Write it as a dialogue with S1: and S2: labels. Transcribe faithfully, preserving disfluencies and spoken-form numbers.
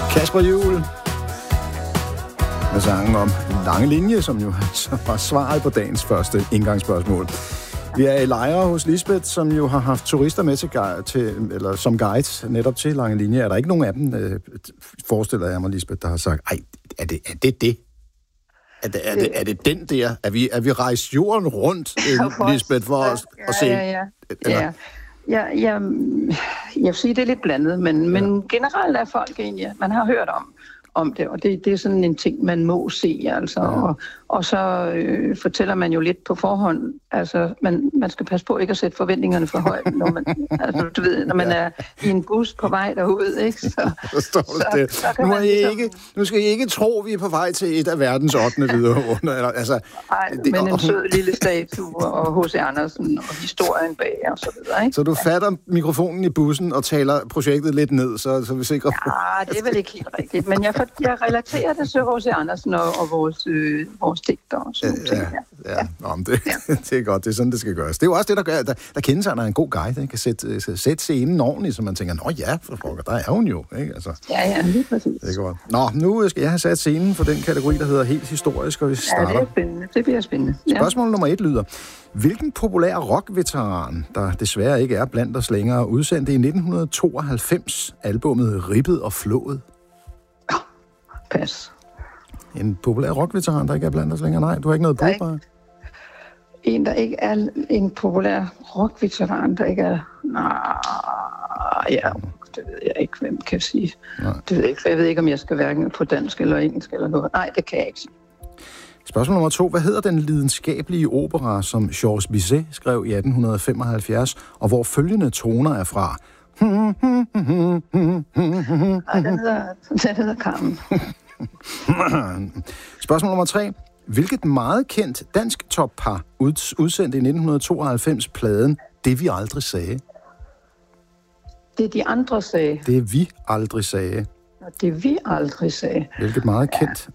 S1: Kasper Juhl med sangen om Lange Linje, som jo var svaret på dagens første indgangsspørgsmål. Vi er i Lejre hos Lisbeth, som jo har haft turister med til, til eller som guides netop til Lange Linje. Er der ikke nogen af dem, øh, forestiller jeg mig, Lisbeth, der har sagt, ej, er det er det? det? Er det, er, det, er det den der? Er vi, er vi rejst jorden rundt, øh, Lisbeth, for at,
S2: ja,
S1: at se?
S2: Ja, ja, ja. ja. Ja, ja, jeg vil sige, det er lidt blandet, men, men ja. Generelt er folk egentlig, man har hørt om, om det, og det, det er sådan en ting, man må se, altså, ja. og, og så øh, fortæller man jo lidt på forhånd, altså, man, man skal passe på ikke at sætte forventningerne for højt, når man, altså, du ved, når man ja. er i en bus på vej derud, ikke, så,
S1: så, så, så nu, må I ligesom... ikke, nu skal I ikke tro, at vi er på vej til et af verdens ottende vidunder, eller, altså...
S2: Nej, det, men en og... sød lille statue, og H C Andersen, og historien bag, og så videre, ikke?
S1: Så du fatter mikrofonen i bussen og taler projektet lidt ned, så, så vi sikrer...
S2: Ja, det er vel ikke helt rigtigt, men jeg jeg relaterer det til H C Andersen og, og vores, øh, vores digter og sådan
S1: ja, ja, ja. ja. Nå, det, ja. det er godt, det er sådan, det skal gøres. Det er jo også det, der gør, der, der kendetegner en god guide, ikke? Kan sætte, sætte scenen ordentligt, så man tænker, nå ja, for pokker, der er hun jo, ikke? Altså,
S2: ja, ja, lige præcis.
S1: Det er godt. Nå, nu skal jeg have sat scenen for den kategori, der hedder helt historisk, og vi starter.
S2: Ja, det er spændende. Det bliver spændende. Ja.
S1: Spørgsmål nummer et lyder, hvilken populær rockveteran, der desværre ikke er blandt os længere, udsendte i nitten tooghalvfems albumet Ribbet og Flået?
S2: Pas.
S1: En populær rockveteran, der ikke er blandt os længere? Nej, du har ikke noget på bare?
S2: En, der ikke er en populær rockveteran, der ikke er... Nej, ja, det ved jeg ikke, hvem kan sige. Nej. Det ved jeg ikke, jeg ved ikke, om jeg skal hverken på dansk eller engelsk eller noget. Nej, det kan jeg ikke sige.
S1: Spørgsmål nummer to. Hvad hedder den lidenskabelige opera, som Georges Bizet skrev i atten femoghalvfjerds, og hvor følgende toner er fra?
S2: Ej, den hedder, den hedder Carmen.
S1: Spørgsmål nummer tre. Hvilket meget kendt dansk toppar udsendte i nitten tooghalvfems pladen Det vi aldrig sagde?
S2: Det de andre sagde.
S1: Det vi aldrig sagde.
S2: Det vi aldrig sagde.
S1: Hvilket meget kendt